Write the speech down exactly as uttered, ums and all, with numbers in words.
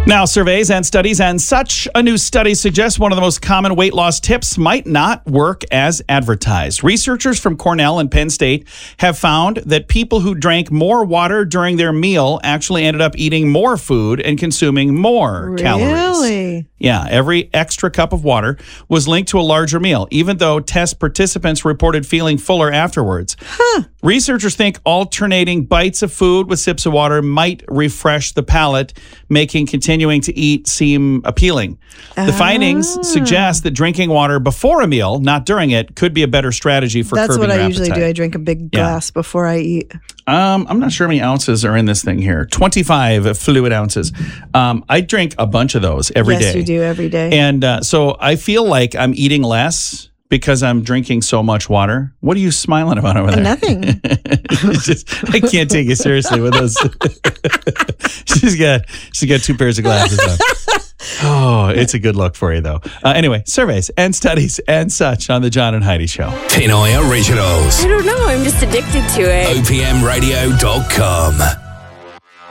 Now, surveys and studies and such. A new study suggests one of the most common weight loss tips might not work as advertised. Researchers from Cornell and Penn State have found that people who drank more water during their meal actually ended up eating more food and consuming more really? calories. Really? Yeah, every extra cup of water was linked to a larger meal, even though test participants reported feeling fuller afterwards. Huh. Researchers think alternating bites of food with sips of water might refresh the palate, making continuing to eat seem appealing. The Ah. findings suggest that drinking water before a meal, not during it, could be a better strategy for That's curbing what I your usually appetite. do. I drink a big Yeah. glass before I eat. Um, I'm not sure how many ounces are in this thing here. twenty-five fluid ounces. Um, I drink a bunch of those every day. yes, you do every day. And uh, so I feel like I'm eating less because I'm drinking so much water. What are you smiling about over there? Nothing. It's just, I can't take you seriously with those. she's got she's got two pairs of glasses on. Oh, it's a good look for you, though. Uh, anyway, surveys and studies and such on the John and Heidi Show. Pinoy Originals. I don't know. I'm just addicted to it. O P M radio dot com.